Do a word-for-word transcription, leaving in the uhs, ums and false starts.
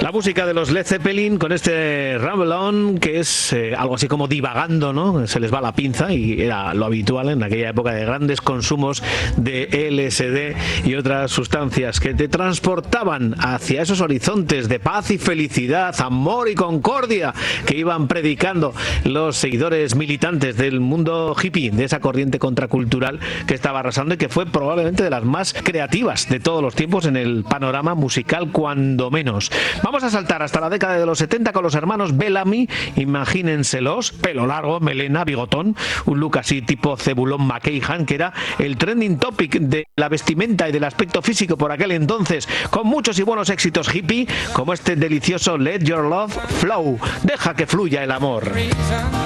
La música de los Led Zeppelin con este Rumble On, que es eh, algo así como divagando, ¿no? Se les va la pinza y era lo habitual en aquella época de grandes consumos de L S D y otras sustancias que te transportaban hacia esos horizontes de paz y felicidad, amor y concordia que iban predicando los seguidores militantes del mundo hippie, de esa corriente contracultural que estaba arrasando y que fue probablemente de las más creativas de todos los tiempos en el panorama musical, cuando menos. Vamos a saltar hasta la década de los setenta con los hermanos Bellamy, imagínenselos, pelo largo, melena, bigotón, un look así tipo Zebulón McKagan, que era el trending topic de la vestimenta y del aspecto físico por aquel entonces, con muchos y buenos éxitos hippie, como este delicioso Let Your Love Flow, deja que fluya el amor.